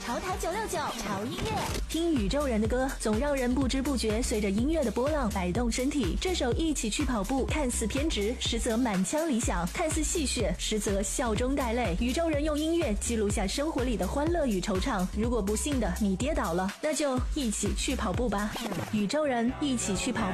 潮台969潮音乐， 听宇宙人的歌，总让人不知不觉随着音乐的波浪摆动身体。这首《一起去跑步》看似偏执，实则满腔理想；看似戏谑，实则笑中带泪。宇宙人用音乐记录下生活里的欢乐与惆怅。如果不幸的你跌倒了，那就一起去跑步吧。宇宙人一起去跑步。